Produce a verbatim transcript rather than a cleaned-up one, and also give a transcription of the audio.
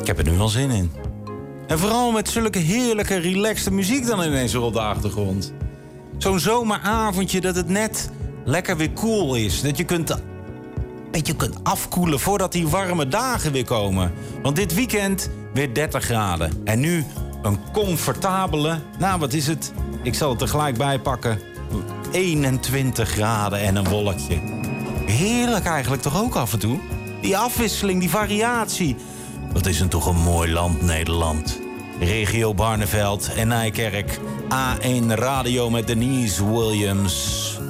heb er nu al zin in. En vooral met zulke heerlijke, relaxte muziek dan ineens weer op de achtergrond. Zo'n zomeravondje dat het net lekker weer koel is. Dat je kunt, dat je kunt afkoelen voordat die warme dagen weer komen. Want dit weekend weer dertig graden. En nu een comfortabele, nou wat is het? Ik zal het er gelijk bij pakken. eenentwintig graden en een wolkje. Heerlijk eigenlijk toch ook af en toe? Die afwisseling, die variatie. Wat is een toch een mooi land, Nederland. Regio Barneveld en Nijkerk. A één Radio met Denise Williams.